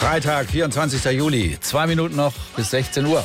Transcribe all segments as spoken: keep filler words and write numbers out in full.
Freitag, vierundzwanzigster Juli. Zwei Minuten noch bis sechzehn Uhr.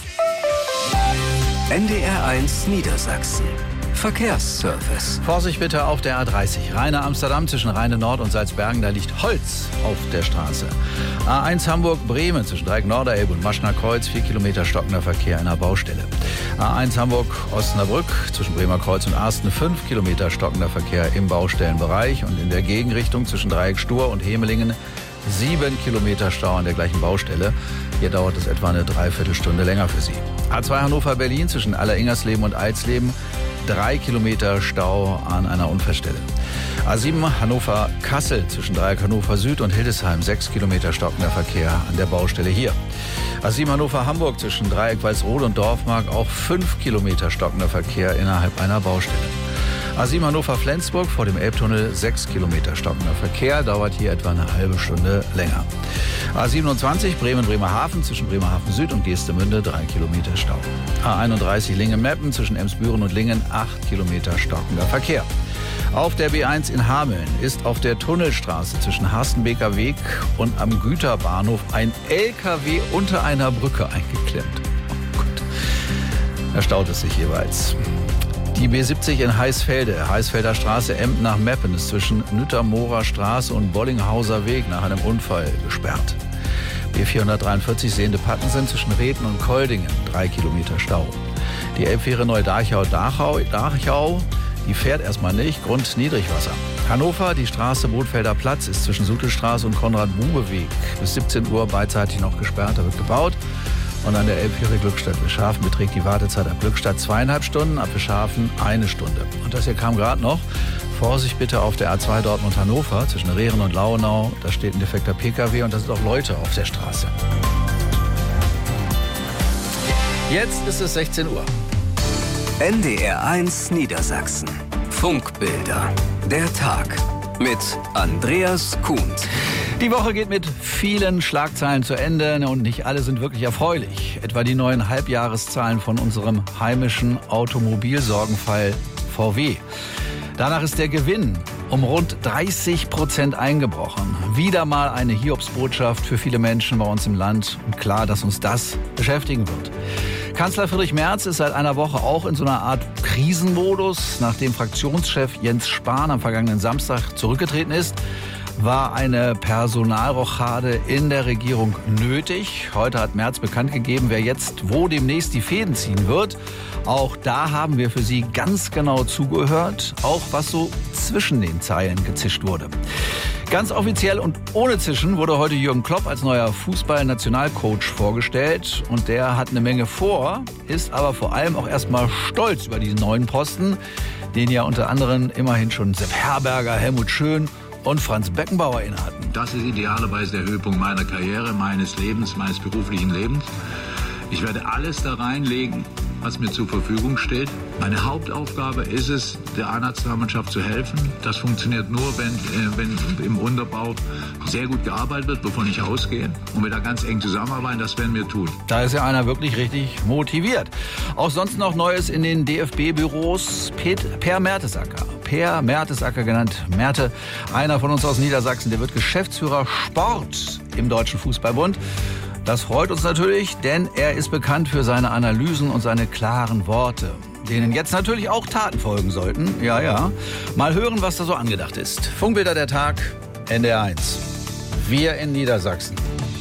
N D R eins Niedersachsen. Verkehrsservice. Vorsicht bitte auf der A dreißig. Rheine Amsterdam zwischen Rheine Nord und Salzbergen. Da liegt Holz auf der Straße. A eins Hamburg-Bremen zwischen Dreieck Norderelbe und Maschner Kreuz. Vier Kilometer stockender Verkehr in der Baustelle. A eins Hamburg-Osnabrück zwischen Bremer Kreuz und Arsten. Fünf Kilometer stockender Verkehr im Baustellenbereich. Und in der Gegenrichtung zwischen Dreieck Stur und Hemelingen. Sieben Kilometer Stau an der gleichen Baustelle. Hier dauert es etwa eine Dreiviertelstunde länger für Sie. A zwei Hannover-Berlin zwischen Alleringers-Leben und Eidsleben. Drei Kilometer Stau an einer Unfallstelle. A sieben Hannover-Kassel zwischen Dreieck Hannover Süd und Hildesheim. Sechs Kilometer stockender Verkehr an der Baustelle hier. A sieben Hannover-Hamburg zwischen Dreieck Walsrode und Dorfmark. Auch fünf Kilometer stockender Verkehr innerhalb einer Baustelle. A sieben Hannover-Flensburg vor dem Elbtunnel, sechs Kilometer stockender Verkehr, dauert hier etwa eine halbe Stunde länger. A siebenundzwanzig Bremen-Bremerhaven zwischen Bremerhaven Süd und Geestemünde, drei Kilometer Stau. A einunddreißig Lingen-Meppen zwischen Emsbüren und Lingen, acht Kilometer stockender Verkehr. Auf der B eins in Hameln ist auf der Tunnelstraße zwischen Harstenbeker Weg und am Güterbahnhof ein L K W unter einer Brücke eingeklemmt. Oh Gott, da staut es sich jeweils. Die B siebzig in Heisfelde, Heisfelder Straße, Emden nach Meppen, ist zwischen Nüttermorer Straße und Bollinghauser Weg nach einem Unfall gesperrt. B vierhundertdreiundvierzig Sehnde-Pattensen zwischen Reden und Koldingen, drei Kilometer Stau. Die Elbfähre Neu-Dachau, Dachau, die fährt erstmal nicht, Grund Niedrigwasser. Hannover, die Straße Bootfelder Platz ist zwischen Sutelstraße und Konrad-Bube-Weg bis siebzehn Uhr beidseitig noch gesperrt, da wird gebaut. Und an der Elbfähre Glückstadt-Wischhafen beträgt die Wartezeit ab Glückstadt zweieinhalb Stunden, ab Wischhafen eine Stunde. Und das hier kam gerade noch. Vorsicht bitte auf der A zwei Dortmund-Hannover zwischen Rehren und Lauenau. Da steht ein defekter P K W und da sind auch Leute auf der Straße. Jetzt ist es sechzehn Uhr. N D R eins Niedersachsen. Funkbilder. Der Tag. Mit Andreas Kuhnt. Die Woche geht mit vielen Schlagzeilen zu Ende und nicht alle sind wirklich erfreulich. Etwa die neuen Halbjahreszahlen von unserem heimischen Automobilsorgenfall V W. Danach ist der Gewinn um rund dreißig Prozent eingebrochen. Wieder mal eine Hiobsbotschaft für viele Menschen bei uns im Land. Und klar, dass uns das beschäftigen wird. Kanzler Friedrich Merz ist seit einer Woche auch in so einer Art Krisenmodus. Nachdem Fraktionschef Jens Spahn am vergangenen Samstag zurückgetreten ist, war eine Personalrochade in der Regierung nötig. Heute hat Merz bekannt gegeben, wer jetzt wo demnächst die Fäden ziehen wird. Auch da haben wir für Sie ganz genau zugehört, auch was so zwischen den Zeilen gezischt wurde. Ganz offiziell und ohne Zischen wurde heute Jürgen Klopp als neuer Fußball-Nationalcoach vorgestellt. Und der hat eine Menge vor, ist aber vor allem auch erstmal stolz über diesen neuen Posten, den ja unter anderem immerhin schon Sepp Herberger, Helmut Schön und Franz Beckenbauer innehatten. Das ist idealerweise der Höhepunkt meiner Karriere, meines Lebens, meines beruflichen Lebens. Ich werde alles da reinlegen, was mir zur Verfügung steht. Meine Hauptaufgabe ist es, der A-Nationalmannschaft zu helfen. Das funktioniert nur, wenn, äh, wenn im Unterbau sehr gut gearbeitet wird, wovon ich ausgehe. Und wir da ganz eng zusammenarbeiten, das werden wir tun. Da ist ja einer wirklich richtig motiviert. Auch sonst noch Neues in den D F B-Büros. Per Mertesacker. Per Mertesacker genannt Merte, einer von uns aus Niedersachsen, der wird Geschäftsführer Sport im Deutschen Fußballbund. Das freut uns natürlich, denn er ist bekannt für seine Analysen und seine klaren Worte, denen jetzt natürlich auch Taten folgen sollten. Ja, ja. Mal hören, was da so angedacht ist. Funkbilder der Tag, N D R eins. Wir in Niedersachsen.